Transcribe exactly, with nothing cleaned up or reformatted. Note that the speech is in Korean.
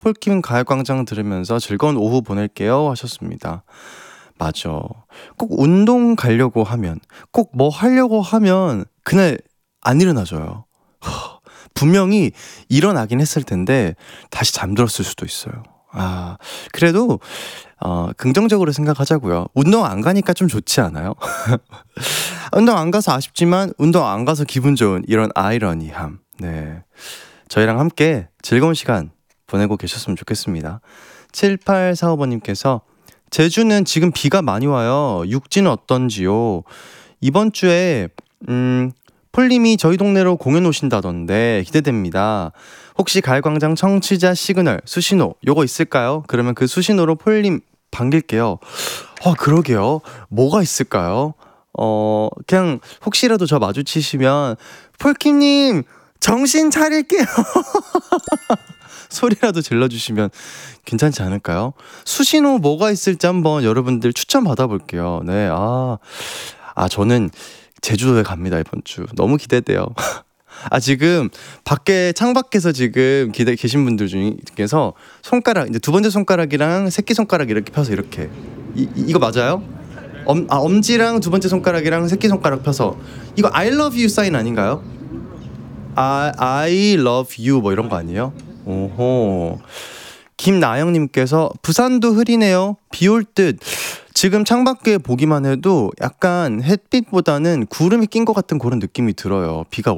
폴킴 가요광장 들으면서 즐거운 오후 보낼게요 하셨습니다. 맞아. 꼭 운동 가려고 하면, 꼭 뭐 하려고 하면 그날 안 일어나져요. 분명히 일어나긴 했을 텐데 다시 잠들었을 수도 있어요. 아, 그래도 어, 긍정적으로 생각하자고요. 운동 안 가니까 좀 좋지 않아요? 운동 안 가서 아쉽지만 운동 안 가서 기분 좋은 이런 아이러니함. 네, 저희랑 함께 즐거운 시간 보내고 계셨으면 좋겠습니다. 칠팔사오 번님께서 제주는 지금 비가 많이 와요. 육지는 어떤지요? 이번 주에 음, 폴님이 저희 동네로 공연 오신다던데 기대됩니다. 혹시 가을광장 청취자 시그널 수신호 요거 있을까요? 그러면 그 수신호로 폴님 반길게요. 어, 그러게요. 뭐가 있을까요? 어, 그냥 혹시라도 저 마주치시면 폴킴님 정신 차릴게요 소리라도 질러주시면 괜찮지 않을까요? 수신호 뭐가 있을지 한번 여러분들 추천 받아볼게요. 네, 아, 아 저는 제주도에 갑니다 이번 주. 너무 기대돼요. 아, 지금 밖에 창밖에서 지금 기대 계신 분들 중에서 손가락 이제 두 번째 손가락이랑 새끼 손가락 이렇게 펴서 이렇게 이, 이 이거 맞아요? 엄, 아, 엄지랑 두 번째 손가락이랑 새끼 손가락 펴서 이거 I love you 사인 아닌가요? I, I love you 뭐 이런 거 아니에요? 오호. 김나영님께서 부산도 흐리네요. 비 올 듯. 지금 창밖에 보기만 해도 약간 햇빛보다는 구름이 낀 것 같은 그런 느낌이 들어요. 비가